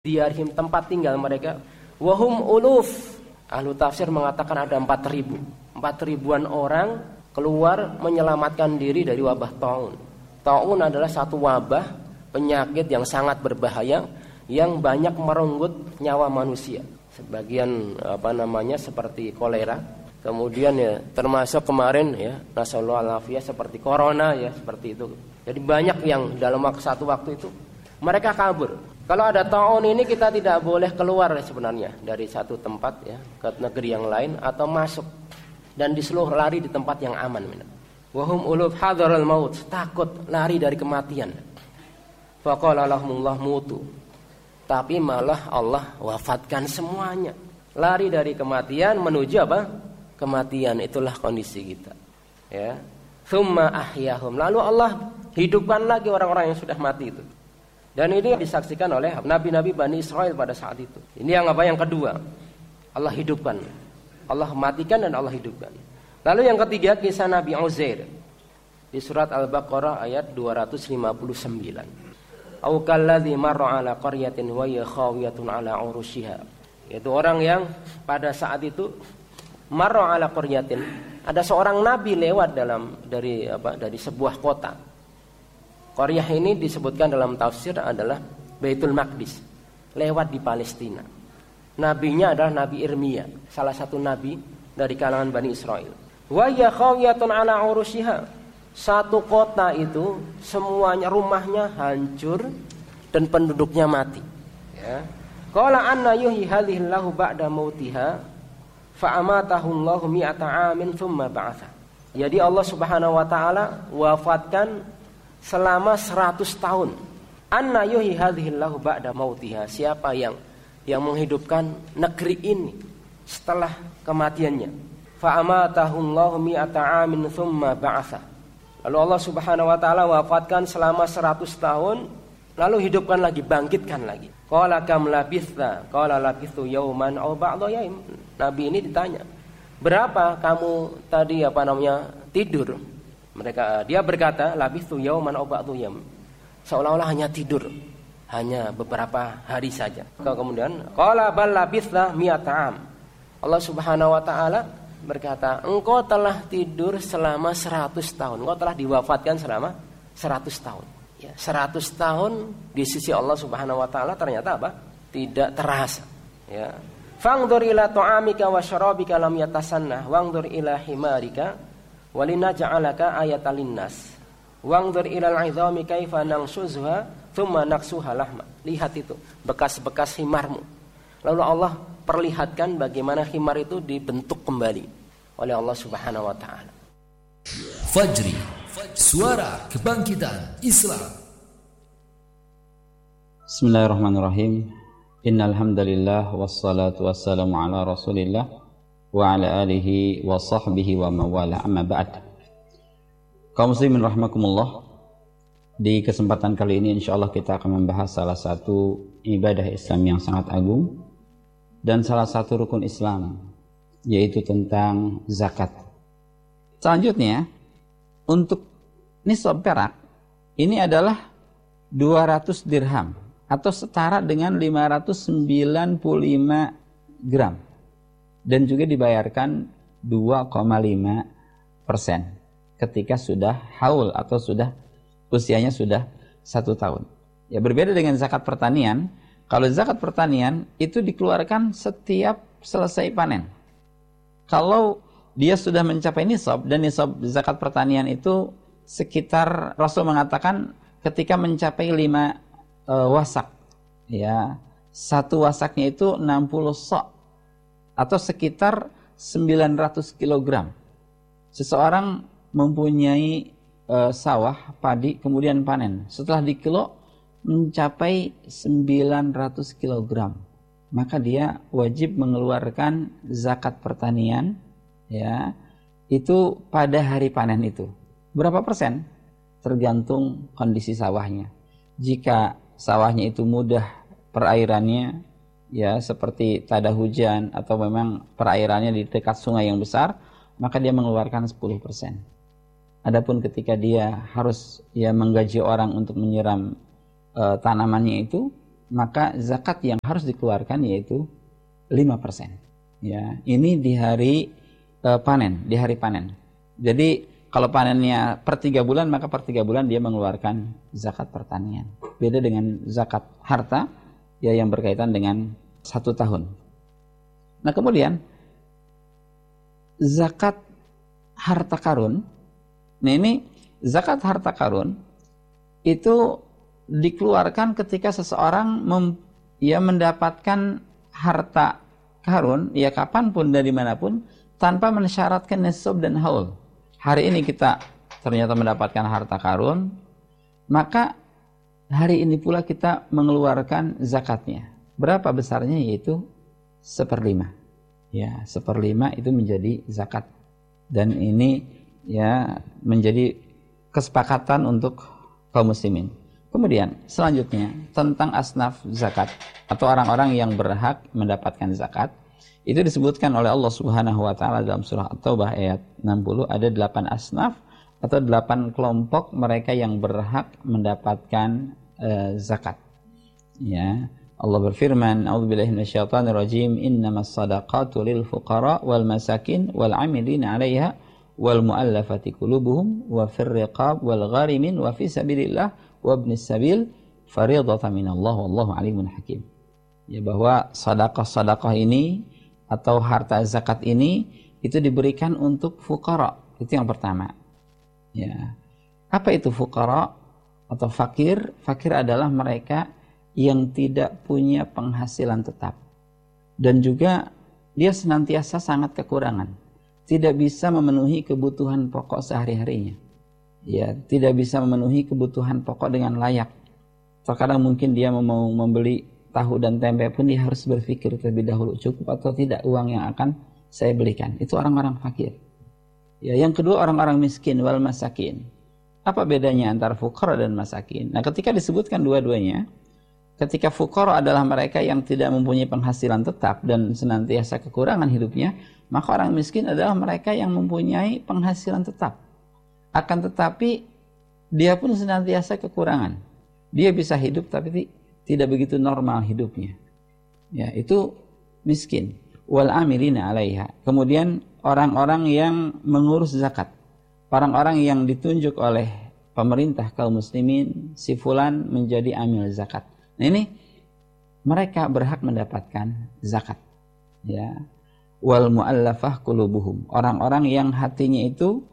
diyarhim, tempat tinggal mereka, wahum uluf. Ahlu tafsir mengatakan ada 4.000-an orang keluar menyelamatkan diri dari wabah taun. Taun adalah satu wabah penyakit yang sangat berbahaya yang banyak merenggut nyawa manusia. Sebagian seperti kolera. Kemudian ya termasuk kemarin ya nasallahu alafiyah seperti corona ya, seperti itu. Jadi banyak yang dalam satu waktu itu mereka kabur. Kalau ada taun ini kita tidak boleh keluar sebenarnya dari satu tempat ya ke negeri yang lain atau masuk dan disuruh lari di tempat yang aman. Wahum uluf hadarul maut, takut lari dari kematian. Faqala lahumullah mutu. Tapi malah Allah wafatkan semuanya. Lari dari kematian menuju apa? Kematian, itulah kondisi kita. Ya. Tsumma ahyahum. Lalu Allah hidupkan lagi orang-orang yang sudah mati itu. Dan ini disaksikan oleh nabi-nabi Bani Israel pada saat itu. Ini yang kedua. Allah hidupkan. Allah matikan dan Allah hidupkan. Lalu yang ketiga kisah Nabi Uzair. Di surat Al-Baqarah ayat 259. Au kalladzi marra ala qaryatin wa hiya khawiyatun ala urushiha. Yaitu orang yang pada saat itu marra ala qaryatin, ada seorang nabi lewat dari sebuah kota. Qaryah ini disebutkan dalam tafsir adalah Baitul Maqdis, lewat di Palestina. Nabinya adalah Nabi Irmia, salah satu nabi dari kalangan Bani Israel. Wa ya khawiyatun ala urushiha. Satu kota itu semuanya rumahnya hancur dan penduduknya mati. Ya. Qala anna yuhyi hadhihi Allahu ba'da mautiha fa amatahu Allahu mi'ata 'amin tsumma ba'atha. Jadi Allah Subhanahu wa taala wafatkan selama 100 tahun. Anna yuhyi hadhihi Allahu ba'da mautiha. Siapa yang menghidupkan negeri ini setelah kematiannya? Fa amatahu Allahu mi'ata 'amin tsumma ba'atha. Lalu Allah Subhanahu wa taala wafatkan selama 100 tahun, lalu hidupkan lagi, bangkitkan lagi. Qala kam labitha? Qala labithu yauman aw ba'dha yaum. Nabi ini ditanya, "Berapa kamu tadi tidur?" Dia berkata, "Labithu yauman aw ba'dha yaum." Seolah-olah hanya tidur, hanya beberapa hari saja. Kemudian qala bal labitha mi'ata 'am. Allah Subhanahu wa taala berkata, engkau telah tidur selama 100 tahun. Engkau telah diwafatkan selama 100 tahun. Ya, 100 tahun di sisi Allah Subhanahu wa taala ternyata apa? Tidak terasa. Ya. Fangdur ila ta'amika wa syarabika lam yatasannah, wangdur ila himarika walinaj'alaka ayatan linnas. Wangdur ila al-'idhami kaifa nansuzha thumma naksuha lahma. Lihat itu, bekas-bekas himarmu. Lalu Allah perlihatkan bagaimana khimar itu dibentuk kembali oleh Allah Subhanahu wa taala. Fajri, suara kebangkitan Islam. Bismillahirrahmanirrahim. Innal hamdalillah wassalatu wassalamu ala Rasulillah wa ala alihi wa sahbihi wa mawala, amma ba'd. Kaum muslimin rahimakumullah. Di kesempatan kali ini insyaallah kita akan membahas salah satu ibadah Islam yang sangat agung dan salah satu rukun Islam, yaitu tentang zakat. Selanjutnya, untuk nisab perak ini adalah 200 dirham atau setara dengan 595 gram dan juga dibayarkan 2,5% ketika sudah haul atau usianya sudah 1 tahun. Ya, berbeda dengan zakat pertanian. Kalau zakat pertanian itu dikeluarkan setiap selesai panen. Kalau dia sudah mencapai nisab, dan nisab zakat pertanian itu sekitar, Rasul mengatakan ketika mencapai 5 wasak, ya, satu wasaknya itu 60 sok atau sekitar 900 kg. Seseorang mempunyai sawah padi kemudian panen, setelah dikilo mencapai 900 kg, maka dia wajib mengeluarkan zakat pertanian, ya, itu pada hari panen itu. Berapa persen? Tergantung kondisi sawahnya. Jika sawahnya itu mudah perairannya, ya, seperti tak ada hujan atau memang perairannya di dekat sungai yang besar, maka dia mengeluarkan 10%. Adapun ketika dia harus menggaji orang untuk menyiram tanamannya itu, maka zakat yang harus dikeluarkan yaitu 5%. Ya, ini di hari panen, di hari panen. Jadi kalau panennya per 3 bulan, maka per 3 bulan dia mengeluarkan zakat pertanian. Beda dengan zakat harta, ya, yang berkaitan dengan 1 tahun. Nah, kemudian zakat harta karun. Nah, ini zakat harta karun itu dikeluarkan ketika seseorang mendapatkan harta karun, ya, kapanpun dari manapun, tanpa mensyaratkan nisab dan haul. Hari ini kita ternyata mendapatkan harta karun, maka hari ini pula kita mengeluarkan zakatnya. Berapa besarnya? Yaitu 1/5. Ya, 1/5 itu menjadi zakat. Dan ini, ya, menjadi kesepakatan untuk kaum muslimin. Kemudian selanjutnya tentang asnaf zakat atau orang-orang yang berhak mendapatkan zakat. Itu disebutkan oleh Allah Subhanahu wa taala dalam surah At-Taubah ayat 60, ada 8 asnaf atau 8 kelompok mereka yang berhak mendapatkan zakat. Ya, Allah berfirman, "A'udzubillahi minasyaitonir rajim, innamas shadaqatu lil fuqara wal masakin wal 'amilina 'alaiha wal mu'allafati qulubuhum wa fir riqab wal gharimin wa fi sabilillah wa ibnis sabil fariidatan minallah wallahu alimun hakim." Ya, bahwa sedekah ini atau harta zakat ini itu diberikan untuk fuqara. Itu yang pertama. Ya. Apa itu fuqara atau fakir? Fakir adalah mereka yang tidak punya penghasilan tetap. Dan juga dia senantiasa sangat kekurangan. Tidak bisa memenuhi kebutuhan pokok sehari-harinya. Ya, tidak bisa memenuhi kebutuhan pokok dengan layak. Terkadang mungkin dia mau membeli tahu dan tempe pun dia harus berpikir terlebih dahulu, cukup atau tidak uang yang akan saya belikan. Itu orang-orang fakir. Ya, yang kedua orang-orang miskin wal masakin. Apa bedanya antara fuqara dan masakin? Nah, ketika disebutkan dua-duanya, ketika fuqara adalah mereka yang tidak mempunyai penghasilan tetap dan senantiasa kekurangan hidupnya, maka orang miskin adalah mereka yang mempunyai penghasilan tetap. Akan tetapi dia pun senantiasa kekurangan. Dia bisa hidup tapi tidak begitu normal hidupnya. Ya, itu miskin. Wal amilina 'alaiha. Kemudian orang-orang yang mengurus zakat. Orang-orang yang ditunjuk oleh pemerintah kaum muslimin, si fulan menjadi amil zakat. Nah, ini mereka berhak mendapatkan zakat. Ya. Wal mu'allafah qulubuhum. Orang-orang yang hatinya itu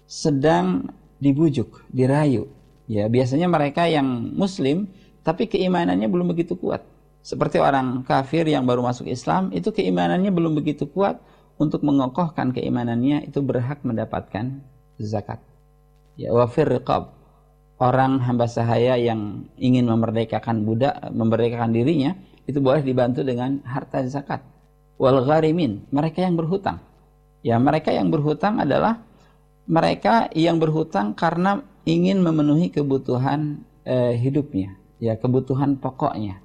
sedang dibujuk, dirayu. Ya, biasanya mereka yang muslim tapi keimanannya belum begitu kuat. Seperti orang kafir yang baru masuk Islam, itu keimanannya belum begitu kuat. Untuk mengokohkan keimanannya, itu berhak mendapatkan zakat. Ya, wa fir riqab. Orang hamba sahaya yang ingin memerdekakan budak, memerdekakan dirinya, itu boleh dibantu dengan harta zakat. Wal gharimin, mereka yang berhutang. Ya, mereka yang berhutang adalah mereka yang berhutang karena ingin memenuhi kebutuhan hidupnya. Ya, kebutuhan pokoknya.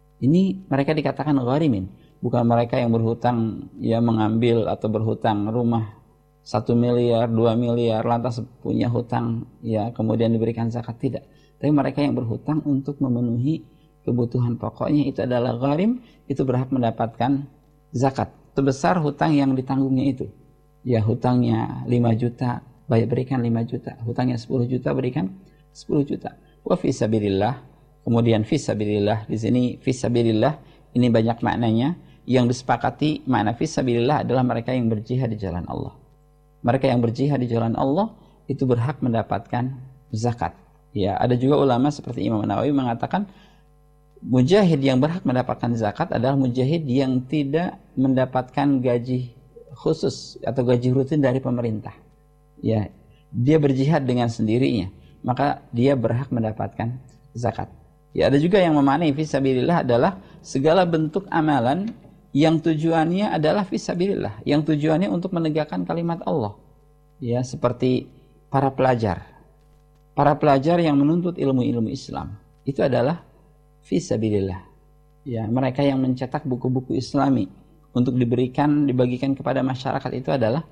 Ini mereka dikatakan gharimin, bukan mereka yang berhutang, ya, mengambil atau berhutang rumah 1 miliar, 2 miliar, lantas punya hutang, ya, kemudian diberikan zakat, tidak. Tapi mereka yang berhutang untuk memenuhi kebutuhan pokoknya, itu adalah gharim, itu berhak mendapatkan zakat. Sebesar hutang yang ditanggungnya itu. Ya, hutangnya 5 juta, berikan 5 juta. Hutangnya 10 juta, berikan 10 juta. Wa fi sabilillah. Kemudian fisabilillah, di sini fisabilillah ini banyak maknanya. Yang disepakati makna fisabilillah adalah mereka yang berjihad di jalan Allah. Mereka yang berjihad di jalan Allah itu berhak mendapatkan zakat. Ya, ada juga ulama seperti Imam Nawawi mengatakan mujahid yang berhak mendapatkan zakat adalah mujahid yang tidak mendapatkan gaji khusus atau gaji rutin dari pemerintah. Ya, dia berjihad dengan sendirinya, maka dia berhak mendapatkan zakat. Ya, ada juga yang memaknai fisabilillah adalah segala bentuk amalan yang tujuannya adalah fisabilillah, yang tujuannya untuk menegakkan kalimat Allah. Ya, seperti para pelajar yang menuntut ilmu-ilmu Islam, itu adalah fisabilillah. Ya, mereka yang mencetak buku-buku Islami untuk dibagikan kepada masyarakat, itu adalah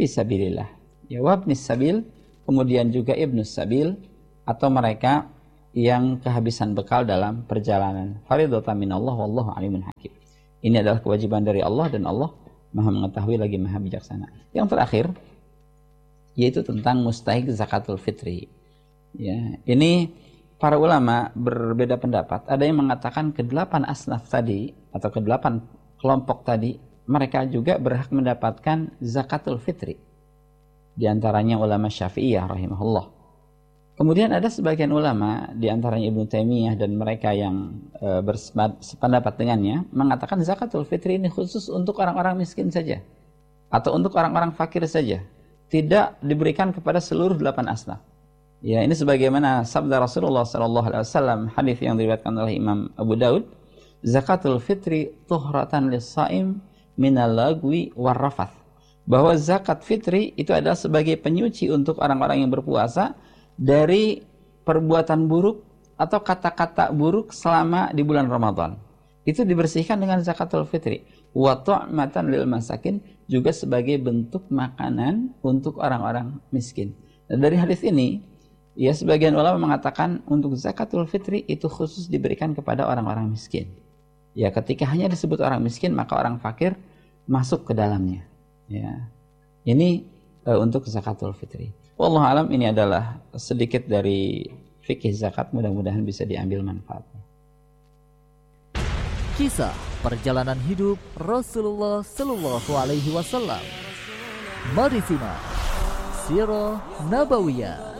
fisabilillah. Ya, wabnis sabil, kemudian juga ibnus sabil, atau mereka yang kehabisan bekal dalam perjalanan. Fariidatan minallah wallahu alimun hakim. Ini adalah kewajiban dari Allah dan Allah Maha mengetahui lagi Maha bijaksana. Yang terakhir yaitu tentang mustahik zakatul fitri. Ya, ini para ulama berbeda pendapat. Ada yang mengatakan ke-8 asnaf tadi atau ke-8 kelompok tadi mereka juga berhak mendapatkan zakatul fitri. Di antaranya ulama Syafi'iyah rahimahullah. Kemudian ada sebagian ulama di antaranya Ibnu Taimiyah dan mereka yang bersependapat dengannya mengatakan zakatul fitri ini khusus untuk orang-orang miskin saja atau untuk orang-orang fakir saja, tidak diberikan kepada seluruh 8 asnaf. Ya, ini sebagaimana sabda Rasulullah SAW, hadis yang diriwayatkan oleh Imam Abu Daud, zakatul fitri tuhratan lis-shaim minal lagwi warrafath. Bahwa zakat fitri itu adalah sebagai penyuci untuk orang-orang yang berpuasa dari perbuatan buruk atau kata-kata buruk selama di bulan Ramadan. Itu dibersihkan dengan zakatul fitri. Wa tu'matan lil masakin, juga sebagai bentuk makanan untuk orang-orang miskin. Dan dari hadis ini, ya, sebagian ulama mengatakan untuk zakatul fitri itu khusus diberikan kepada orang-orang miskin. Ya, ketika hanya disebut orang miskin, maka orang fakir masuk ke dalamnya. Ya, ini untuk zakatul fitri. Wallahu alam, ini adalah sedikit dari fikih zakat, mudah-mudahan bisa diambil manfaatnya. Kisah perjalanan hidup Rasulullah Sallallahu Alaihi Wasallam. Mari simak Sirah Nabawiyah.